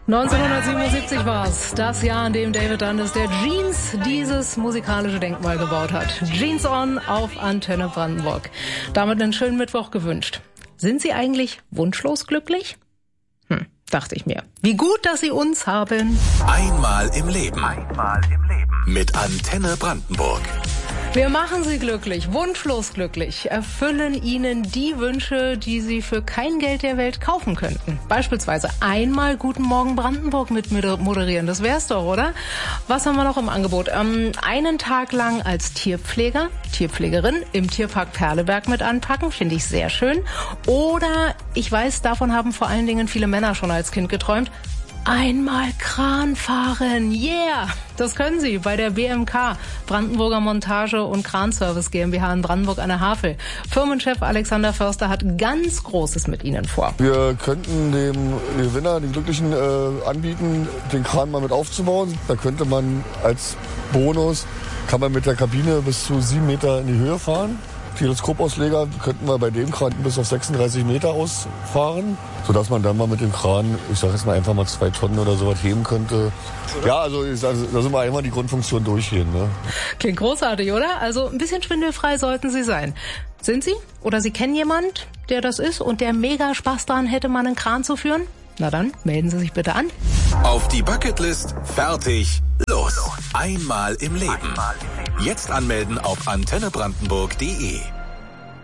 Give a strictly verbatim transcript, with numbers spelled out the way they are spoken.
neunzehnhundertsiebenundsiebzig war es, das Jahr, in dem David Dundas der Jeans dieses musikalische Denkmal gebaut hat. Jeans On auf Antenne Brandenburg. Damit einen schönen Mittwoch gewünscht. Sind Sie eigentlich wunschlos glücklich? Hm, dachte ich mir. Wie gut, dass Sie uns haben. Einmal im Leben. Einmal im Leben. Mit Antenne Brandenburg. Wir machen Sie glücklich, wunschlos glücklich, erfüllen Ihnen die Wünsche, die Sie für kein Geld der Welt kaufen könnten. Beispielsweise einmal Guten Morgen Brandenburg mit moderieren, das wär's doch, oder? Was haben wir noch im Angebot? Ähm, einen Tag lang als Tierpfleger, Tierpflegerin im Tierpark Perleberg mit anpacken, finde ich sehr schön. Oder, ich weiß, davon haben vor allen Dingen viele Männer schon als Kind geträumt, einmal Kran fahren, yeah! Das können Sie bei der B M K, Brandenburger Montage- und Kranservice GmbH in Brandenburg an der Havel. Firmenchef Alexander Förster hat ganz Großes mit Ihnen vor. Wir könnten dem Gewinner, den Glücklichen, äh, anbieten, den Kran mal mit aufzubauen. Da könnte man als Bonus, kann man mit der Kabine bis zu sieben Meter in die Höhe fahren. Teleskopausleger könnten wir bei dem Kran bis auf sechsunddreißig Meter ausfahren, sodass man dann mal mit dem Kran, ich sage jetzt mal einfach mal zwei Tonnen oder sowas heben könnte. Ja, also da sind wir einmal die Grundfunktion durchgehen. Ne? Klingt großartig, oder? Also ein bisschen schwindelfrei sollten Sie sein. Sind Sie? Oder Sie kennen jemand, der das ist und der mega Spaß daran hätte, mal einen Kran zu führen? Na dann, melden Sie sich bitte an. Auf die Bucketlist, fertig, los. Einmal im Leben. Jetzt anmelden auf antenne brandenburg punkt de.